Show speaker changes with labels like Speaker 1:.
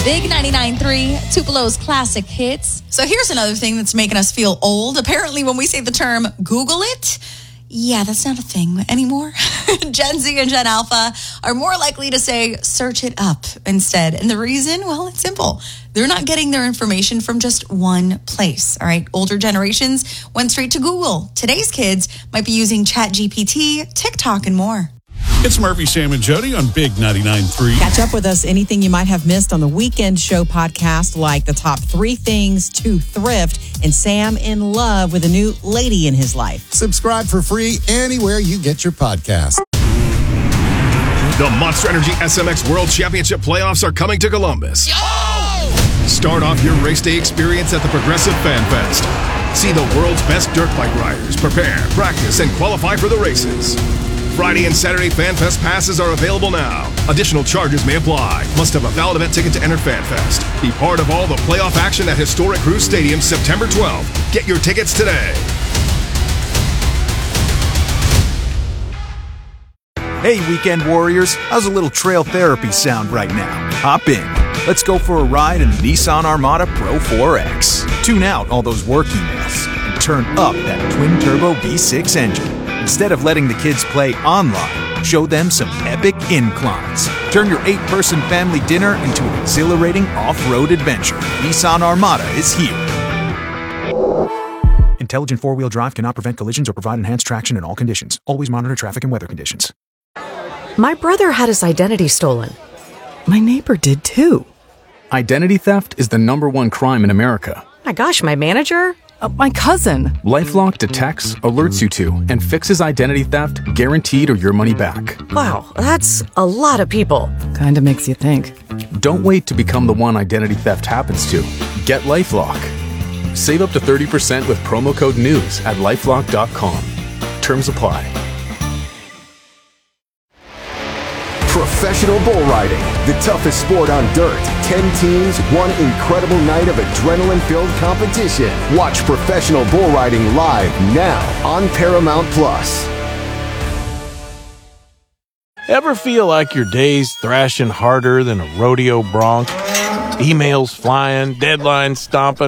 Speaker 1: Big 99.3, Tupelo's classic hits. So here's another thing that's making us feel old. Apparently, when we say the term Google it, yeah, that's not a thing anymore. Gen Z and Gen Alpha are more likely to say search it up instead. And the reason, well, it's simple. They're not getting their information from just one place, all right? Older generations went straight to Google. Today's kids might be using ChatGPT, TikTok, and more.
Speaker 2: It's Murphy, Sam, and Jody on Big 99.3.
Speaker 3: Catch up with us, anything you might have missed on the Weekend Show podcast, like the top 3 things to thrift, and Sam in love with a new lady in his life.
Speaker 4: Subscribe for free anywhere you get your podcast.
Speaker 5: The Monster Energy SMX World Championship playoffs are coming to Columbus. Start off your race day experience at the Progressive Fan Fest. See the world's best dirt bike riders prepare, practice, and qualify for the races. Friday and Saturday Fan Fest passes are available now. Additional charges may apply. Must have a valid event ticket to enter Fan Fest. Be part of all the playoff action at Historic Cruise Stadium September 12th. Get your tickets today.
Speaker 6: Hey, Weekend Warriors. How's a little trail therapy sound right now? Hop in. Let's go for a ride in the Nissan Armada Pro 4X. Tune out all those work emails and turn up that twin-turbo V6 engine. Instead of letting the kids play online, show them some epic inclines. Turn your 8-person family dinner into an exhilarating off-road adventure. Nissan Armada is here. Intelligent four-wheel drive cannot prevent collisions or provide enhanced traction in all conditions. Always monitor traffic and weather conditions.
Speaker 7: My brother had his identity stolen. My neighbor did too.
Speaker 8: Identity theft is the #1 crime in America.
Speaker 7: My gosh, my manager?
Speaker 9: My cousin.
Speaker 8: LifeLock detects, alerts you to, and fixes identity theft, guaranteed or your money back.
Speaker 7: Wow, that's a lot of people.
Speaker 9: Kinda makes you think.
Speaker 8: Don't wait to become the one identity theft happens to. Get LifeLock. Save up to 30% with promo code NEWS at LifeLock.com. Terms apply.
Speaker 10: Professional bull riding, the toughest sport on dirt. 10 teams, one incredible night of adrenaline-filled competition. Watch professional bull riding live now on Paramount Plus.
Speaker 11: Ever feel like your day's thrashing harder than a rodeo bronc? Emails flying, deadlines stomping,